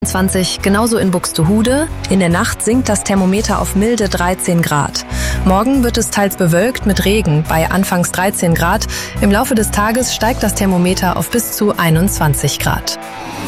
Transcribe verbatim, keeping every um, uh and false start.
zwanzig, genauso in Buxtehude. In der Nacht sinkt das Thermometer auf milde dreizehn Grad. Morgen wird es teils bewölkt mit Regen bei anfangs dreizehn Grad. Im Laufe des Tages steigt das Thermometer auf bis zu einundzwanzig Grad.